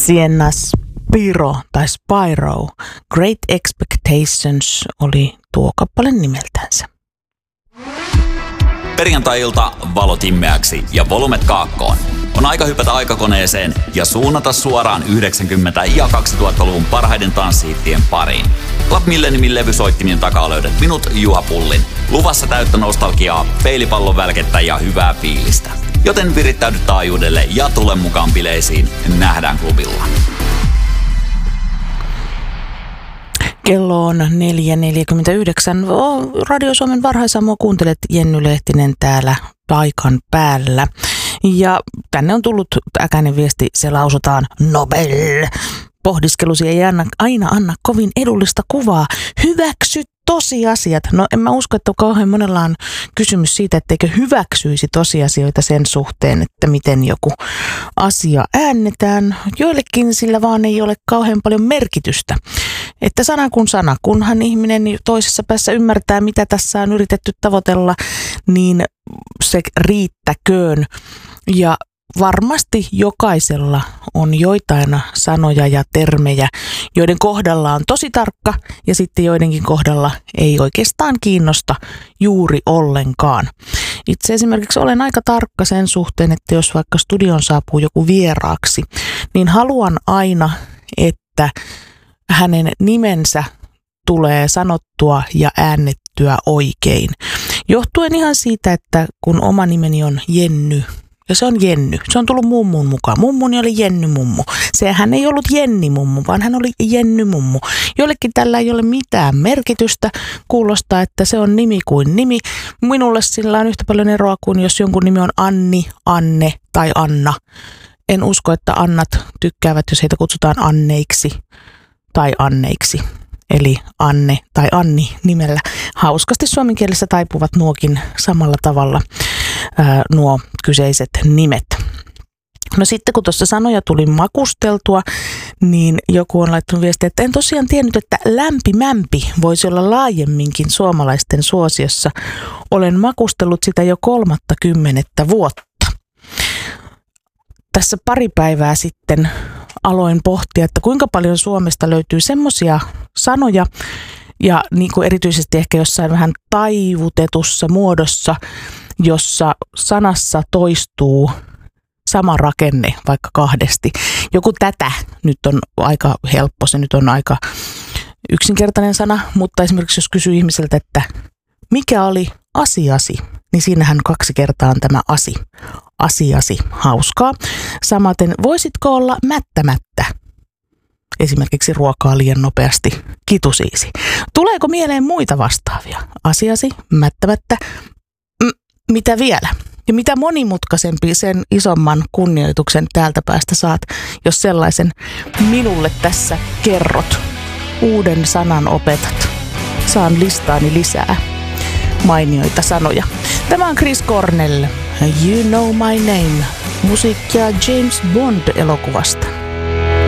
Sienna Spiro tai Spyro, Great Expectations oli tuo kappale nimeltänsä. Perjantai-ilta valot immeäksi ja volumet kaakkoon. On aika hypätä aikakoneeseen ja suunnata suoraan 90- ja 2000-luvun parhaiden tanssihittien pariin. Club Milleniumin levysoittimien takaa löydät minut, Juha Pullin. Luvassa täyttä nostalgiaa, peilipallon välkettä ja hyvää fiilistä. Joten virittäydy taajuudelle ja tule mukaan bileisiin. Nähdään klubilla. Kello on 4.49. Radio Suomen varhaisaamua kuuntelet, Jenny Lehtinen täällä paikan päällä. Ja tänne on tullut äkäinen viesti, se lausutaan Nobel. Pohdiskelusi ei aina anna kovin edullista kuvaa. Hyväksy tosiasiat. No en mä usko, että kauhean monella on kysymys siitä, etteikö hyväksyisi tosiasioita sen suhteen, että miten joku asia äännetään. Joillekin sillä vaan ei ole kauhean paljon merkitystä. Että sana kuin sana, kunhan ihminen toisessa päässä ymmärtää, mitä tässä on yritetty tavoitella, niin se riittäköön. Ja varmasti jokaisella on joitain sanoja ja termejä, joiden kohdalla on tosi tarkka ja sitten joidenkin kohdalla ei oikeastaan kiinnosta juuri ollenkaan. Itse esimerkiksi olen aika tarkka sen suhteen, että jos vaikka studioon saapuu joku vieraaksi, niin haluan aina, että hänen nimensä tulee sanottua ja äännettyä oikein. Johtuen ihan siitä, että kun oma nimeni on Jenny, ja se on Jenny. Se on tullut mummun mukaan. Mummuni oli Jenny mummu. Sehän ei ollut Jenni mummu, vaan hän oli Jenny mummu. Jollekin tällä ei ole mitään merkitystä. Kuulostaa, että se on nimi kuin nimi. Minulle sillä on yhtä paljon eroa kuin jos jonkun nimi on Anni, Anne tai Anna. En usko, että Annat tykkäävät, jos heitä kutsutaan Anneiksi tai Anneiksi. Eli Anne tai Anni nimellä. Hauskasti suomen kielessä taipuvat nuokin samalla tavalla nuo kyseiset nimet. No sitten kun tuossa sanoja tuli makusteltua, niin joku on laittanut viestiä, että en tosiaan tiennyt, että lämpimämpi voisi olla laajemminkin suomalaisten suosiossa. Olen makustellut sitä jo 30 vuotta. Tässä pari päivää sitten aloin pohtia, että kuinka paljon Suomesta löytyy semmoisia sanoja, ja niin kuin erityisesti ehkä jossain vähän taivutetussa muodossa, jossa sanassa toistuu sama rakenne vaikka kahdesti. Joku tätä nyt on aika helppo, se nyt on aika yksinkertainen sana, mutta esimerkiksi jos kysyy ihmiseltä, että mikä oli asiasi, niin siinähän 2 kertaa on tämä asiasi, hauskaa. Samaten voisitko olla mättämättä? Esimerkiksi ruokaa liian nopeasti, kitusiisi. Tuleeko mieleen muita vastaavia? Asiasi, mättämättä, mitä vielä? Ja mitä monimutkaisempi, sen isomman kunnioituksen täältä päästä saat, jos sellaisen minulle tässä kerrot. Uuden sanan opetat. Saan listaani lisää mainioita sanoja. Tämä on Chris Cornell, You Know My Name, musiikkia James Bond-elokuvasta.